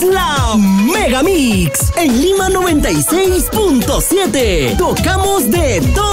la Mega Mix en Lima 96.7. Tocamos de todo.